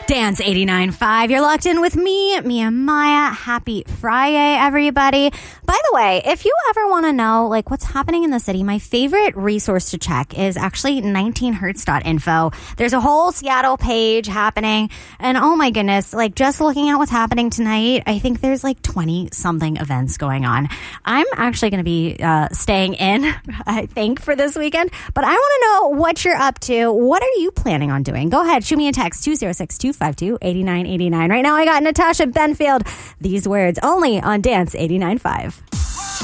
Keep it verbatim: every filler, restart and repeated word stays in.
Dance eighty-nine point five. You're locked in with me, Mia Maya. Happy Friday, everybody. By the way, if you ever want to know like what's happening in the city, my favorite resource to check is actually nineteen hertz dot info. There's a whole Seattle page happening, and oh my goodness, like just looking at what's happening tonight, I think there's like twenty something events going on. I'm actually going to be uh, staying in, I think, for this weekend, but I want to know what you're up to. What are you planning on doing? Go ahead, shoot me a text, two oh six, two five two, eight nine eight nine. Right now I got Natasha Benfield. These words only on Dance eighty-nine point five.